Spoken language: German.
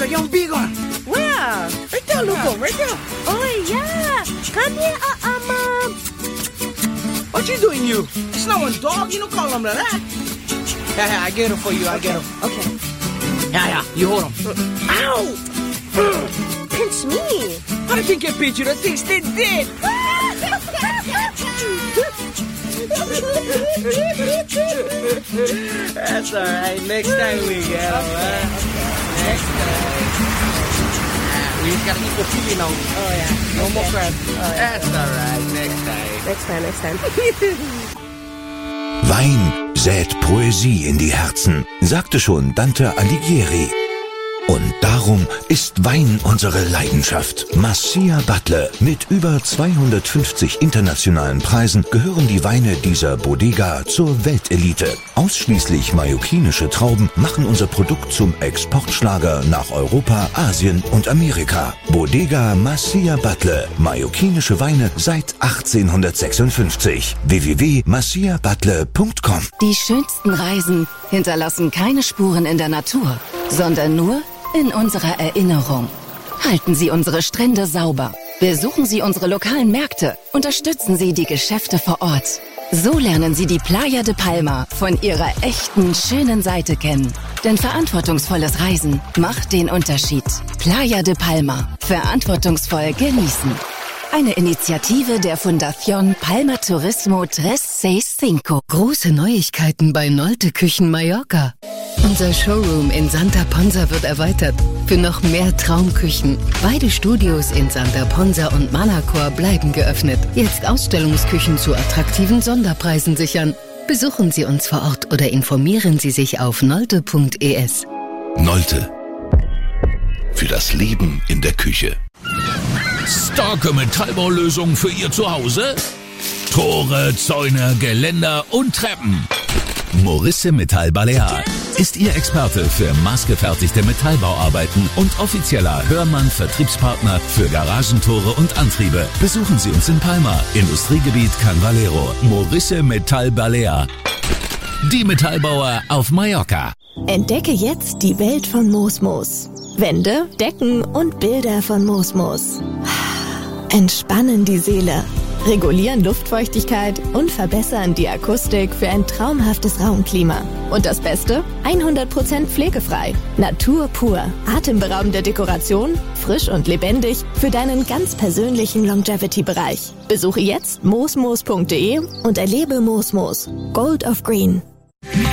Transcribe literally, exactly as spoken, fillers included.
a young beagle. Where? Right there, Luco, right there. Oh, yeah. Come here, uh, um, uh... What you doing, you? It's no one dog. You don't call him like that. Yeah, yeah, I get him for you. I okay. get him. Okay. Yeah, yeah, you hold him. Ow! Pinch me. I think I pinch you. The thing's still dead. That's all right. Next time we get him, okay. huh? Next time. We just gotta eat the chili now. Oh, yeah. No okay. more crab. Oh, yeah. That's all right. Next time. Next time, next time. Wein sät Poesie in die Herzen, sagte schon Dante Alighieri. Und darum ist Wein unsere Leidenschaft. Massia Butler. Mit über zweihundertfünfzig internationalen Preisen gehören die Weine dieser Bodega zur Weltelite. Ausschließlich mallorquinische Trauben machen unser Produkt zum Exportschlager nach Europa, Asien und Amerika. Bodega Massia Butler. Mallorquinische Weine seit achtzehnhundertsechsundfünfzig. w w w punkt massia butler punkt com. Die schönsten Reisen hinterlassen keine Spuren in der Natur, sondern nur in unserer Erinnerung. Halten Sie unsere Strände sauber. Besuchen Sie unsere lokalen Märkte. Unterstützen Sie die Geschäfte vor Ort. So lernen Sie die Playa de Palma von ihrer echten, schönen Seite kennen. Denn verantwortungsvolles Reisen macht den Unterschied. Playa de Palma. Verantwortungsvoll genießen. Eine Initiative der Fundación Palma Turismo dreihundertfünfundsechzig. Große Neuigkeiten bei Nolte Küchen Mallorca. Unser Showroom in Santa Ponsa wird erweitert für noch mehr Traumküchen. Beide Studios in Santa Ponsa und Manacor bleiben geöffnet. Jetzt Ausstellungsküchen zu attraktiven Sonderpreisen sichern. Besuchen Sie uns vor Ort oder informieren Sie sich auf nolte punkt e s. Nolte. Für das Leben in der Küche. Starke Metallbaulösung für Ihr Zuhause? Tore, Zäune, Geländer und Treppen. Morisse Metall Balear ist Ihr Experte für maßgefertigte Metallbauarbeiten und offizieller Hörmann-Vertriebspartner für Garagentore und Antriebe. Besuchen Sie uns in Palma, Industriegebiet Can Valero. Morisse Metall Balear. Die Metallbauer auf Mallorca. Entdecke jetzt die Welt von Mosmos. Wände, Decken und Bilder von Mosmos. Entspannen die Seele, regulieren Luftfeuchtigkeit und verbessern die Akustik für ein traumhaftes Raumklima. Und das Beste? hundert Prozent pflegefrei. Natur pur. Atemberaubende Dekoration, frisch und lebendig für deinen ganz persönlichen Longevity-Bereich. Besuche jetzt mosmos punkt de und erlebe Mosmos. Gold of Green.